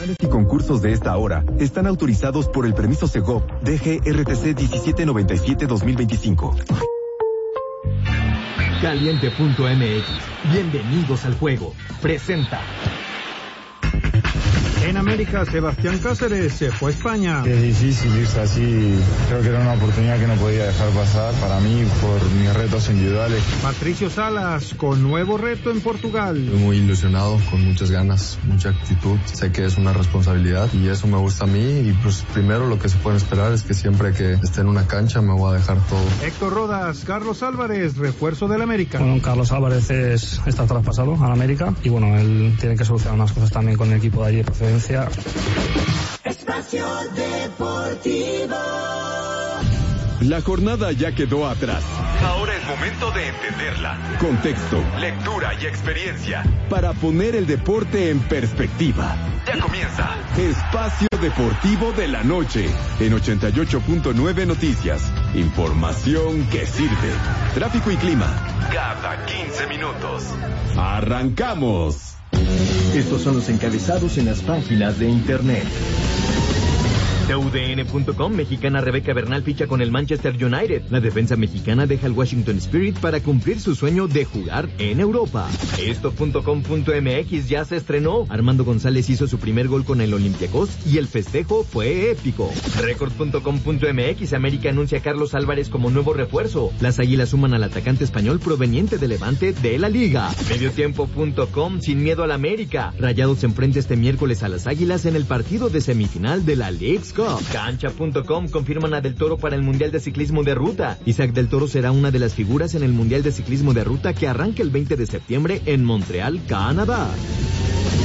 Certámenes y concursos de esta hora están autorizados por el permiso Segov DGRTC 1797-2025. Caliente.mx. Bienvenidos al juego. Presenta. En América, Sebastián Cáceres se fue a España. Es difícil irse así, creo que era una oportunidad que no podía dejar pasar para mí por mis retos individuales. Patricio Salas con nuevo reto en Portugal. Estoy muy ilusionado, con muchas ganas, mucha actitud. Sé que es una responsabilidad y eso me gusta a mí y pues primero lo que se puede esperar es que siempre que esté en una cancha me voy a dejar todo. Héctor Rodas, Carlos Álvarez, refuerzo del América. Bueno, Carlos Álvarez está traspasado al América y bueno, él tiene que solucionar unas cosas también con el equipo de allí de procedencia. Espacio Deportivo. La jornada ya quedó atrás. Ahora es momento de entenderla. Contexto, lectura y experiencia. Para poner el deporte en perspectiva. Ya comienza. Espacio Deportivo de la Noche. En 88.9 Noticias. Información que sirve. Tráfico y clima. Cada 15 minutos. ¡Arrancamos! Estos son los encabezados en las páginas de internet. TUDN.com, mexicana Rebeca Bernal ficha con el Manchester United. La defensa mexicana deja el Washington Spirit para cumplir su sueño de jugar en Europa. Esto.com.mx ya se estrenó. Armando González hizo su primer gol con el Olympiacos y el festejo fue épico. Record.com.mx, América anuncia a Carlos Álvarez como nuevo refuerzo. Las Águilas suman al atacante español proveniente de Levante de la Liga. Mediotiempo.com, sin miedo al América. Rayados se enfrenta este miércoles a las Águilas en el partido de semifinal de la Leagues Cup. Cancha.com, confirman a Del Toro para el Mundial de Ciclismo de Ruta. Isaac Del Toro será una de las figuras en el Mundial de Ciclismo de Ruta que arranca el 20 de septiembre en Montreal, Canadá.